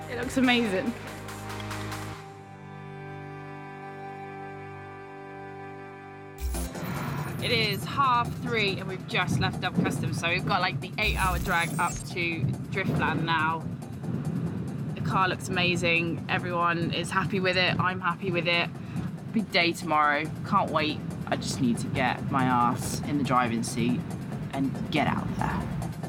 It looks amazing. It is 3:30 and we've just left Dove Customs, so we've got like the 8-hour drag up to Driftland now. The car looks amazing, everyone is happy with it, I'm happy with it. Big day tomorrow, can't wait. I just need to get my ass in the driving seat and get out there.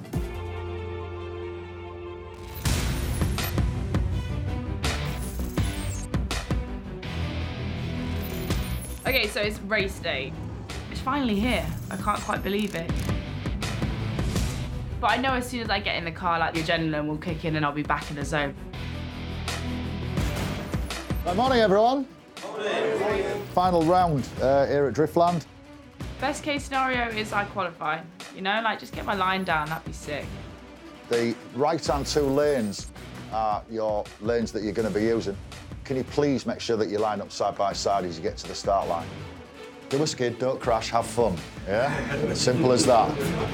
Okay, so it's race day. It's finally here. I can't quite believe it. But I know as soon as I get in the car, like the adrenaline will kick in and I'll be back in the zone. Good morning, everyone. Final round here at Driftland. Best case scenario is I qualify. You know, like just get my line down, that'd be sick. The right-hand 2 lanes are your lanes that you're going to be using. Can you please make sure that you line up side by side as you get to the start line? Do a skid, don't crash, have fun, yeah? Simple as that.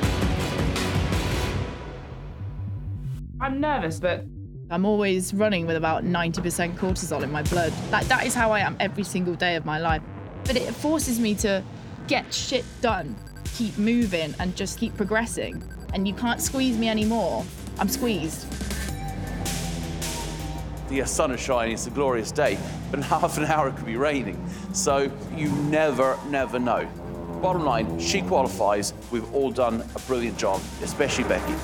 I'm nervous, but I'm always running with about 90% cortisol in my blood. Like, that is how I am every single day of my life. But it forces me to get shit done, keep moving, and just keep progressing. And you can't squeeze me anymore. I'm squeezed. The sun is shining, it's a glorious day, but in half an hour it could be raining. So you never know. Bottom line, she qualifies. We've all done a brilliant job, especially Becky.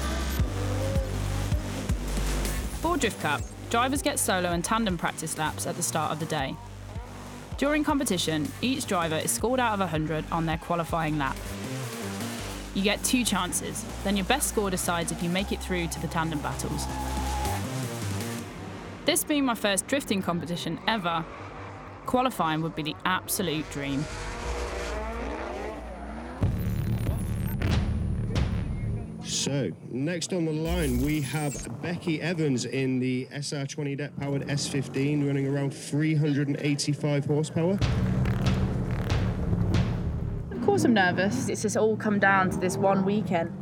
For Drift Cup, drivers get solo and tandem practice laps at the start of the day. During competition, each driver is scored out of 100 on their qualifying lap. You get 2 chances, then your best score decides if you make it through to the tandem battles. This being my first drifting competition ever, qualifying would be the absolute dream. So, next on the line, we have Becky Evans in the SR20 deck-powered S15, running around 385 horsepower. Of course I'm nervous. It's just all come down to this one weekend.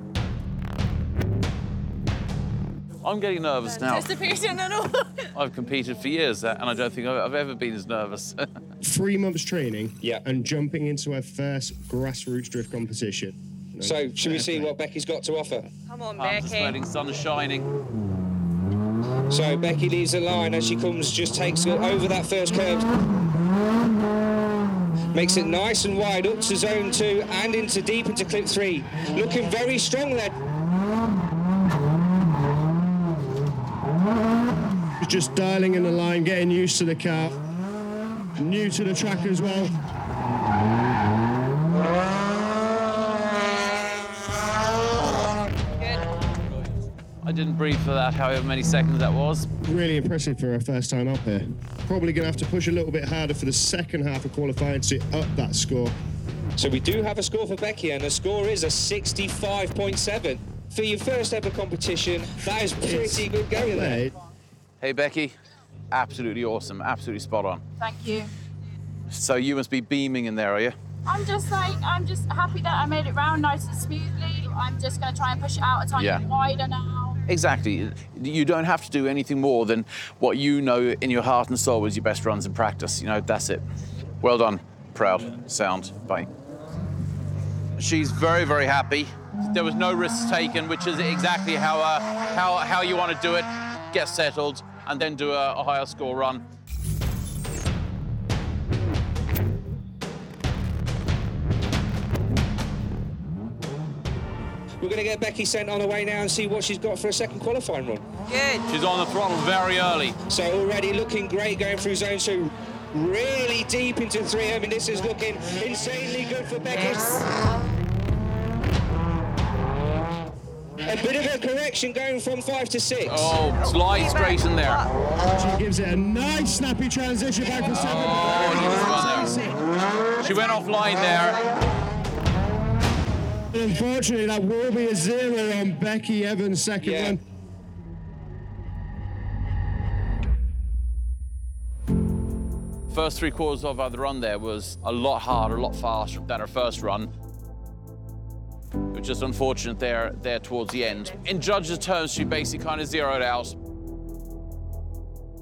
I'm getting nervous now. Anticipation and all. I've competed for years, and I don't think I've ever been as nervous. 3 months training, and jumping into her first grassroots drift competition. So, should we see what Becky's got to offer? Come on, Arms are spreading, sun is shining. So, Becky leads the line as she comes, just takes it over that first curve. Makes it nice and wide up to zone 2 and deep into clip 3. Looking very strong there. Just dialing in the line, getting used to the car. New to the track as well. I didn't breathe for that, however many seconds that was. Really impressive for her first time up here. Probably going to have to push a little bit harder for the second half of qualifying to up that score. So we do have a score for Becky, and the score is a 65.7. For your first ever competition, that is pretty good going there. Hey, Becky. Absolutely awesome, absolutely spot on. Thank you. So you must be beaming in there, are you? I'm just happy that I made it round nice and smoothly. I'm just going to try and push it out a tiny bit wider now. Exactly. You don't have to do anything more than what you know in your heart and soul is your best runs in practice. You know, that's it. Well done. Proud. Sound. Bye. She's very, very happy. There was no risks taken, which is exactly how you want to do it. Get settled and then do a higher score run. We're going to get Becky sent on her way now and see what she's got for a second qualifying run. Good. She's on the throttle very early. So already looking great going through zone 2. Really deep into 3. I mean, this is looking insanely good for Becky. Yes. A bit of a correction going from 5 to 6. Oh, slide straight in there. She gives it a nice snappy transition back for 7. Oh, she went offline there. Unfortunately, that will be a 0 on Becky Evans' second run. First 3/4 of the run there was a lot harder, a lot faster than her first run. It was just unfortunate there towards the end. In judges' terms, she basically kind of zeroed out.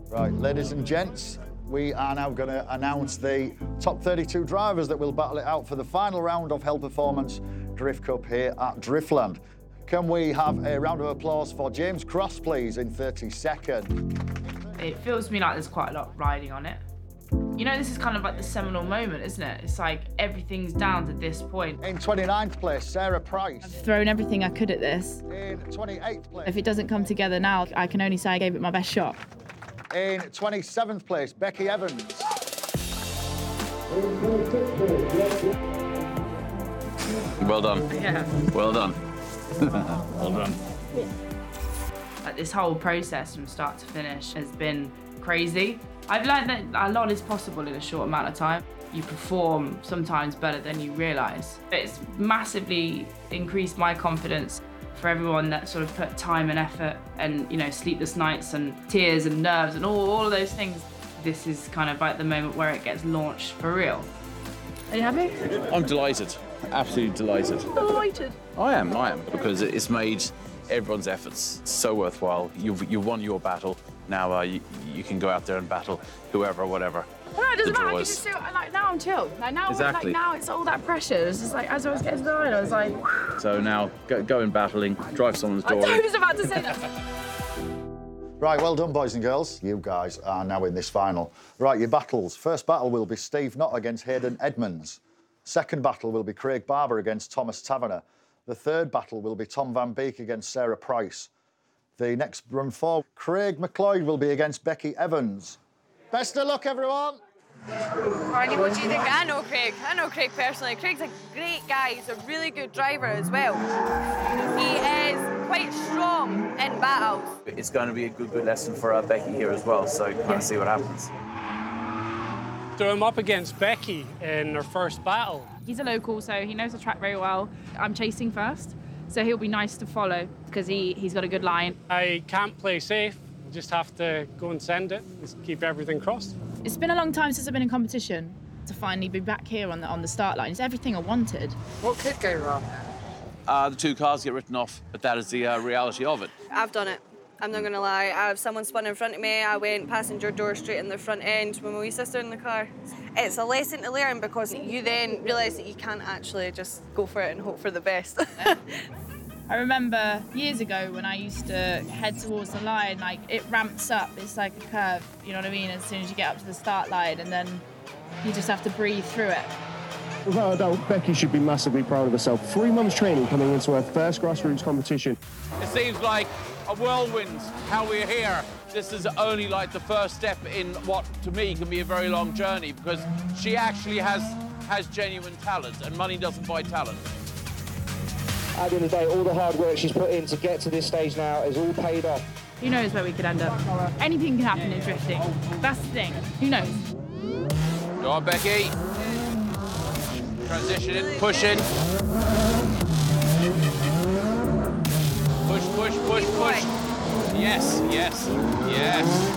Right, ladies and gents, we are now going to announce the top 32 drivers that will battle it out for the final round of Hell Performance Drift Cup here at Driftland. Can we have a round of applause for James Cross, please, in 30 seconds? It feels to me like there's quite a lot riding on it. You know, this is kind of like the seminal moment, isn't it? It's like everything's down to this point. In 29th place, Sarah Price. I've thrown everything I could at this. In 28th place. If it doesn't come together now, I can only say I gave it my best shot. In 27th place, Becky Evans. Well done. Yeah. Well done. Well done. Like, this whole process from start to finish has been crazy. I've learned that a lot is possible in a short amount of time. You perform sometimes better than you realise. It's massively increased my confidence for everyone that sort of put time and effort and, you know, sleepless nights and tears and nerves and all of those things. This is kind of like the moment where it gets launched for real. Are you happy? I'm delighted. Absolutely delighted. Delighted. I am, because it's made everyone's efforts so worthwhile. You've won your battle. Now you can go out there and battle whoever, whatever. Well, no, it doesn't the matter. draw You is. just do, like, now I'm chill. Like now, Exactly. like now it's all that pressure. It's just like as I was getting to the line, I was like, So now go in battling, drive someone's door. I was about to say that. Right, well done, boys and girls. You guys are now in this final. Right, your battles. First battle will be Steve Knott against Hayden Edmonds. Second battle will be Craig Barber against Thomas Taverner. The third battle will be Tom Van Beek against Sarah Price. The next run forward, Craig McLeod will be against Becky Evans. Best of luck, everyone. Barney, what do you think? I know Craig. I know Craig personally. Craig's a great guy. He's a really good driver as well. He is quite strong in battles. It's going to be a good lesson for Becky here as well, so kind of see what happens. Threw him up against Becky in her first battle. He's a local, so he knows the track very well. I'm chasing first, so he'll be nice to follow because he's got a good line. I can't play safe. I just have to go and send it and keep everything crossed. It's been a long time since I've been in competition. To finally be back here on the start line is everything I wanted. What could go wrong? The two cars get written off, but that is the reality of it. I've done it. I'm not gonna lie. Someone spun in front of me. I went passenger door straight in the front end with my wee sister in the car. It's a lesson to learn because you then realise that you can't actually just go for it and hope for the best. I remember years ago when I used to head towards the line, like it ramps up, it's like a curve, you know what I mean? As soon as you get up to the start line and then you just have to breathe through it. Without a doubt, Becky should be massively proud of herself. 3 months training coming into her first grassroots competition. It seems like a whirlwind how we're here. This is only like the first step in what to me can be a very long journey because she actually has genuine talent and money doesn't buy talent. At the end of the day, all the hard work she's put in to get to this stage now is all paid off. Who knows where we could end up? Anything can happen in drifting. That's the thing. Who knows? Go on, Becky. Transitioning, pushing. Push, push, push, push. Yes, yes, yes.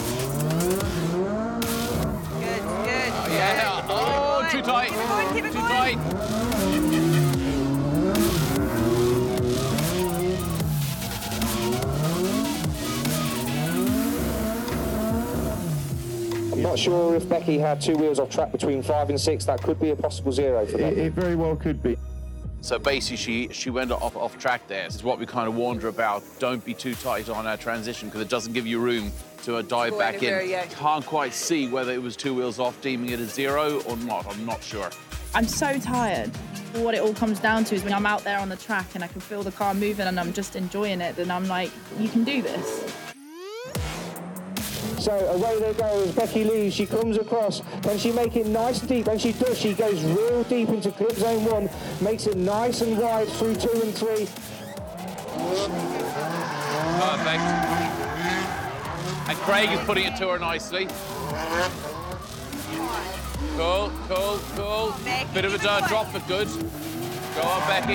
Good, good. Oh, yeah. Oh, too tight. Keep it going, keep it Too going. tight. I'm not sure if Becky had 2 wheels off track between 5 and 6. That could be a possible zero for Becky. It very well could be. So basically, she went off track there. This is what we kind of warned her about. Don't be too tight on her transition because it doesn't give you room to dive Go back anywhere, in. yeah. Can't quite see whether it was 2 wheels off, deeming it a zero or not. I'm not sure. I'm so tired. What it all comes down to is when I'm out there on the track and I can feel the car moving and I'm just enjoying it, then I'm like, you can do this. So away they go as Becky leaves. She comes across. Can she make it nice and deep? And she does. She goes real deep into clip zone 1, makes it nice and wide through 2 and 3. Perfect. And Craig is putting it to her nicely. Cool, cool, cool. Becky, Bit of a keep it going. drop, but good. Go on, Becky.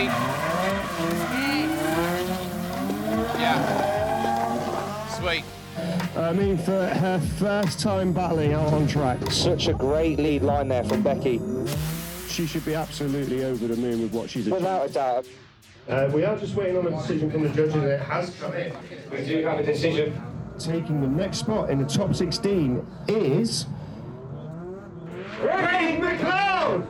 Yeah. Sweet. I mean, for her first time battling out on track, Such a great lead line there from Becky. she should be absolutely over the moon with what she's achieved. Without a doubt. We are just waiting on a decision from the judges, and it has come in. We do have a decision. taking the next spot in the top 16 is... Craig McLeod!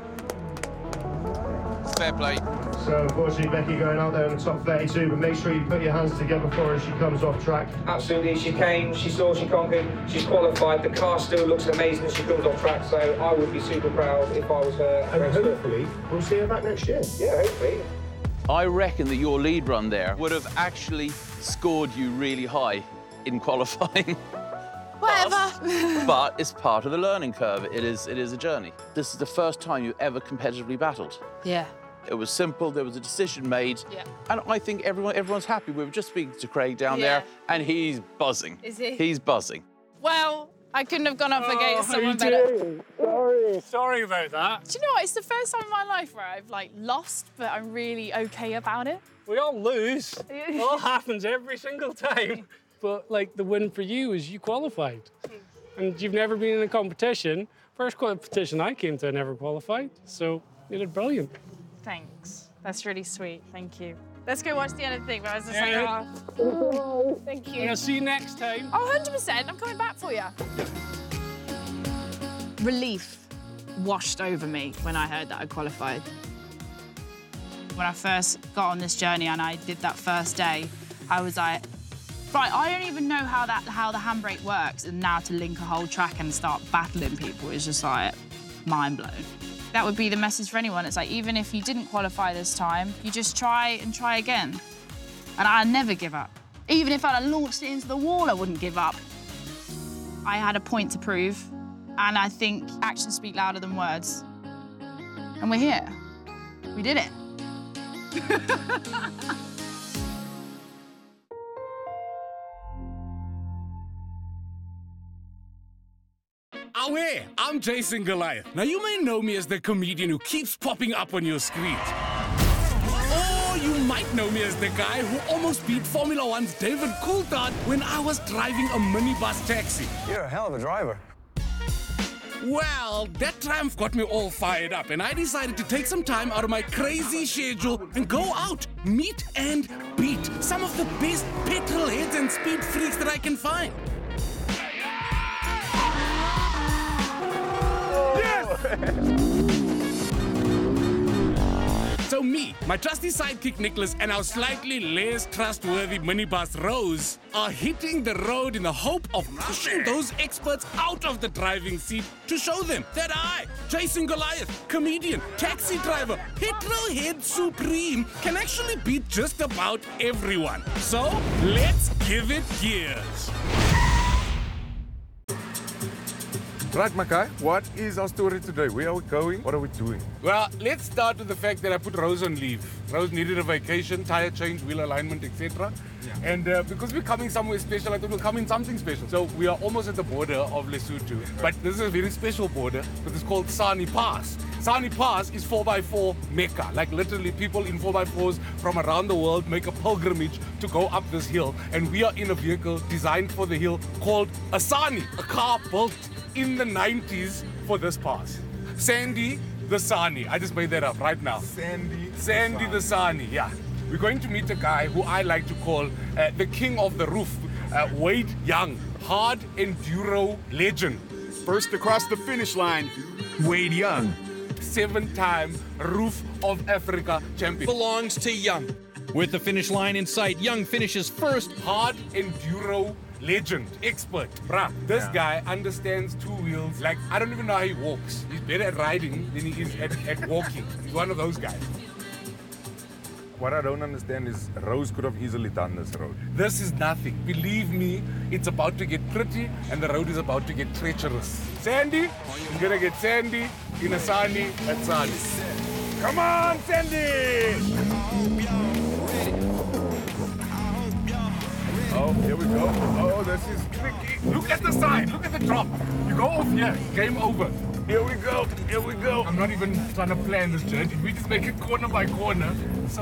Fair play. So unfortunately, Becky going out there in the top 32, but make sure you put your hands together for her as she comes off track. Absolutely, she came, she saw, she conquered, she's qualified. The car still looks amazing as she comes off track, so I would be super proud if I was her. And hopefully, we'll see her back next year. Yeah, hopefully. I reckon that your lead run there would have actually scored you really high in qualifying. Whatever. But it's part of the learning curve. It is a journey. This is the first time you ever competitively battled. Yeah. It was simple, there was a decision made. Yeah. And I think everyone's happy. We were just speaking to Craig down there, and he's buzzing. Is he? He's buzzing. Well, I couldn't have gone up against someone better. Sorry about that. Do you know what? It's the first time in my life where I've like lost, but I'm really okay about it. We all lose. It all happens every single time. But like the win for you is you qualified. And you've never been in a competition. First competition I came to, I never qualified. So you did brilliant. Thanks. That's really sweet. Thank you. Let's go watch the end of the thing. But I was just like, Yeah. oh, thank you. And I'll see you next time. Oh, 100%. I'm coming back for you. Relief washed over me when I heard that I qualified. When I first got on this journey and I did that first day, I was like, right, I don't even know how the handbrake works, and now to link a whole track and start battling people is just like mind blown. That would be the message for anyone. It's like, even if you didn't qualify this time, you just try and try again. And I never give up. Even if I'd launched it into the wall, I wouldn't give up. I had a point to prove, and I think actions speak louder than words. And we're here. We did it. Away, I'm Jason Goliath. Now, you may know me as the comedian who keeps popping up on your screen. Or you might know me as the guy who almost beat Formula One's David Coulthard when I was driving a minibus taxi. You're a hell of a driver. Well, that triumph got me all fired up, and I decided to take some time out of my crazy schedule and go out, meet and beat some of the best petrol heads and speed freaks that I can find. So me, my trusty sidekick Nicholas, and our slightly less trustworthy minibus Rose are hitting the road in the hope of pushing those experts out of the driving seat to show them that I, Jason Goliath, comedian, taxi driver, petrol head supreme, can actually beat just about everyone. So let's give it gears. Right, Mackay, what is our story today? Where are we going? What are we doing? Well, let's start with the fact that I put Rose on leave. Rose needed a vacation, tire change, wheel alignment, etc. Yeah. And because we're coming somewhere special, I thought we'll come in something special. So we are almost at the border of Lesotho. Right. But this is a very special border, because it's called Sani Pass. Sani Pass is 4x4 Mecca. Like literally people in 4x4s from around the world make a pilgrimage to go up this hill. And we are in a vehicle designed for the hill called a Sani, a car built in the 90s for this pass. Sandy the Sani. I just made that up right now. Sandy the Sani, yeah. We're going to meet a guy who I like to call the king of the roof, Wade Young, hard enduro legend. First across the finish line, Wade Young. 7-time Roof of Africa champion. Belongs to Young. With the finish line in sight, Young finishes first. Hard enduro legend, expert. Bruh, this guy understands two wheels. Like, I don't even know how he walks. He's better at riding than he is at walking. He's one of those guys. What I don't understand is Rose could have easily done this road. This is nothing. Believe me, it's about to get pretty and the road is about to get treacherous. Sandy, you're gonna get Sandy in a Sani at Sani. Come on, Sandy! Oh, here we go. Oh, this is tricky. Look at the side, look at the drop. You go off here, game over. Here we go, here we go. I'm not even trying to plan this journey. We just make it corner by corner. So